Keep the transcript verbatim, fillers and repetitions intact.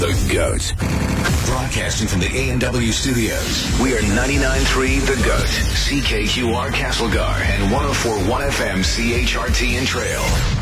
The GOAT. Broadcasting from the A and W studios, we are ninety-nine point three The GOAT, C K Q R Castlegar, and one oh four point one F M C H R T in Trail.